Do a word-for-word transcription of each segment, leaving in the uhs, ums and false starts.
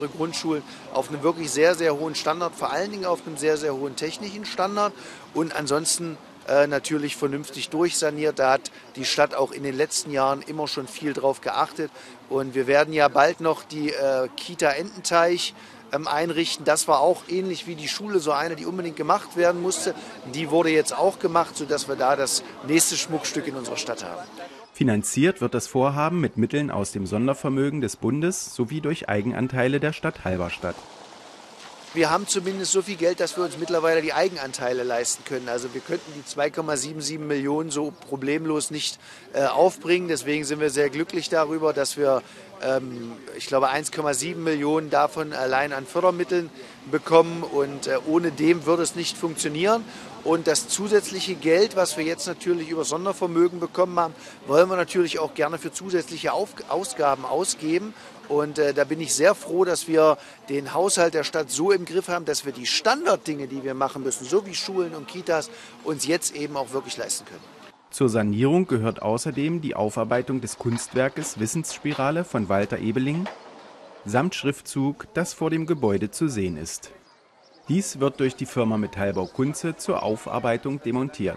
Grundschulen auf einem wirklich sehr, sehr hohen Standard, vor allen Dingen auf einem sehr, sehr hohen technischen Standard und ansonsten äh, natürlich vernünftig durchsaniert. Da hat die Stadt auch in den letzten Jahren immer schon viel drauf geachtet und wir werden ja bald noch die äh, Kita Ententeich ähm, einrichten. Das war auch ähnlich wie die Schule, so eine, die unbedingt gemacht werden musste. Die wurde jetzt auch gemacht, sodass wir da das nächste Schmuckstück in unserer Stadt haben. Finanziert wird das Vorhaben mit Mitteln aus dem Sondervermögen des Bundes sowie durch Eigenanteile der Stadt Halberstadt. Wir haben zumindest so viel Geld, dass wir uns mittlerweile die Eigenanteile leisten können. Also wir könnten die zwei Komma siebenundsiebzig Millionen so problemlos nicht äh, aufbringen. Deswegen sind wir sehr glücklich darüber, dass wir, ähm, ich glaube, eins Komma sieben Millionen davon allein an Fördermitteln bekommen. Und äh, ohne dem würde es nicht funktionieren. Und das zusätzliche Geld, was wir jetzt natürlich über Sondervermögen bekommen haben, wollen wir natürlich auch gerne für zusätzliche Auf- Ausgaben ausgeben. Und äh, da bin ich sehr froh, dass wir den Haushalt der Stadt so im Griff haben, dass wir die Standarddinge, die wir machen müssen, so wie Schulen und Kitas, uns jetzt eben auch wirklich leisten können. Zur Sanierung gehört außerdem die Aufarbeitung des Kunstwerkes Wissensspirale von Walter Ebeling samt Schriftzug, das vor dem Gebäude zu sehen ist. Dies wird durch die Firma Metallbau Kunze zur Aufarbeitung demontiert.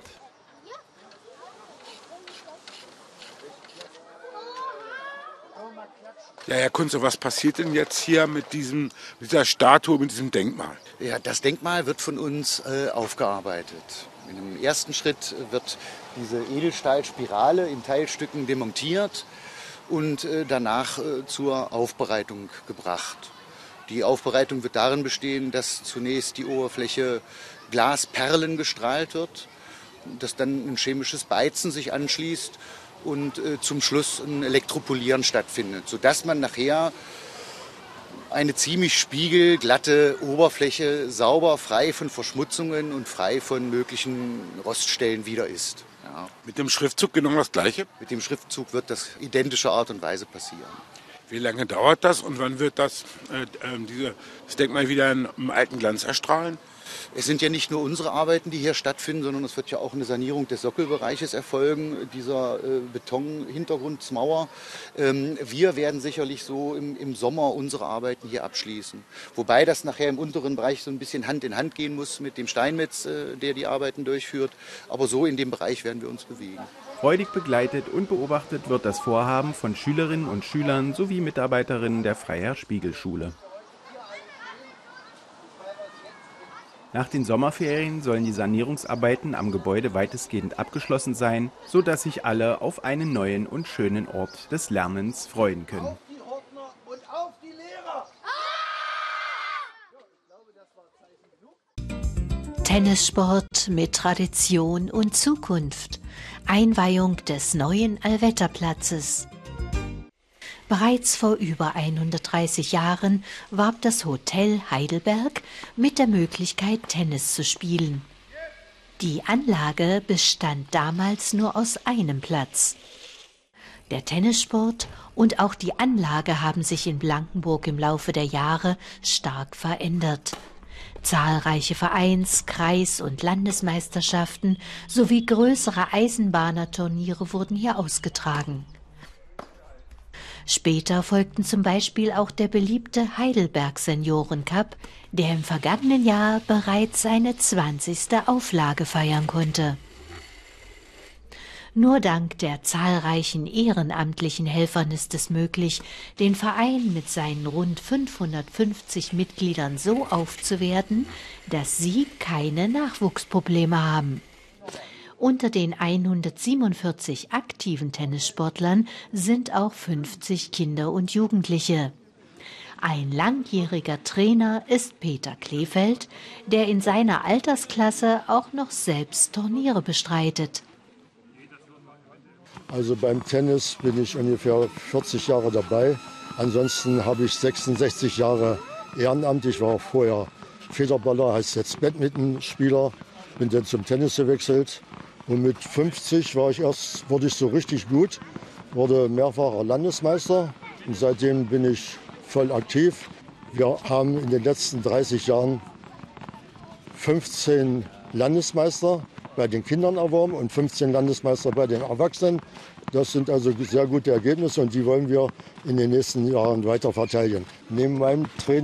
Ja, Herr Kunze, was passiert denn jetzt hier mit diesem, mit dieser Statue, mit diesem Denkmal? Ja, das Denkmal wird von uns äh, aufgearbeitet. In einem ersten Schritt wird diese Edelstahlspirale in Teilstücken demontiert und äh, danach äh, zur Aufbereitung gebracht. Die Aufbereitung wird darin bestehen, dass zunächst die Oberfläche Glasperlen gestrahlt wird, dass dann ein chemisches Beizen sich anschließt und äh, zum Schluss ein Elektropolieren stattfindet, sodass man nachher eine ziemlich spiegelglatte Oberfläche sauber, frei von Verschmutzungen und frei von möglichen Roststellen wieder ist. Ja. Mit dem Schriftzug genau das Gleiche? Mit dem Schriftzug wird das identische Art und Weise passieren. Wie lange dauert das und wann wird das, äh, äh, diese, das Denkmal wieder im alten Glanz erstrahlen? Es sind ja nicht nur unsere Arbeiten, die hier stattfinden, sondern es wird ja auch eine Sanierung des Sockelbereiches erfolgen, dieser äh, Beton-Hintergrundsmauer. Ähm, wir werden sicherlich so im, im Sommer unsere Arbeiten hier abschließen. Wobei das nachher im unteren Bereich so ein bisschen Hand in Hand gehen muss mit dem Steinmetz, äh, der die Arbeiten durchführt. Aber so in dem Bereich werden wir uns bewegen. Freudig begleitet und beobachtet wird das Vorhaben von Schülerinnen und Schülern sowie Mitarbeiterinnen der Freiherr-Spiegel-Schule. Nach den Sommerferien sollen die Sanierungsarbeiten am Gebäude weitestgehend abgeschlossen sein, sodass sich alle auf einen neuen und schönen Ort des Lernens freuen können. Auf die Ordner und auf die Lehrer! Tennissport mit Tradition und Zukunft. Einweihung des neuen Allwetterplatzes. Bereits vor über hundertdreißig Jahren warb das Hotel Heidelberg mit der Möglichkeit, Tennis zu spielen. Die Anlage bestand damals nur aus einem Platz. Der Tennissport und auch die Anlage haben sich in Blankenburg im Laufe der Jahre stark verändert. Zahlreiche Vereins-, Kreis- und Landesmeisterschaften sowie größere Eisenbahnerturniere wurden hier ausgetragen. Später folgten zum Beispiel auch der beliebte Heidelberg Senioren Cup, der im vergangenen Jahr bereits seine zwanzigste Auflage feiern konnte. Nur dank der zahlreichen ehrenamtlichen Helfern ist es möglich, den Verein mit seinen rund fünfhundertfünfzig Mitgliedern so aufzuwerten, dass sie keine Nachwuchsprobleme haben. Unter den hundertsiebenundvierzig aktiven Tennissportlern sind auch fünfzig Kinder und Jugendliche. Ein langjähriger Trainer ist Peter Kleefeld, der in seiner Altersklasse auch noch selbst Turniere bestreitet. Also beim Tennis bin ich ungefähr vierzig Jahre dabei. Ansonsten habe ich sechsundsechzig Jahre Ehrenamt. Ich war vorher Federballer, heißt jetzt Badmintonspieler, bin dann zum Tennis gewechselt. Und mit fünfzig war ich erst, wurde ich so richtig gut, wurde mehrfacher Landesmeister und seitdem bin ich voll aktiv. Wir haben in den letzten dreißig Jahren fünfzehn Landesmeister bei den Kindern erworben und fünfzehn Landesmeister bei den Erwachsenen. Das sind also sehr gute Ergebnisse und die wollen wir in den nächsten Jahren weiter verteidigen. Neben meinem Training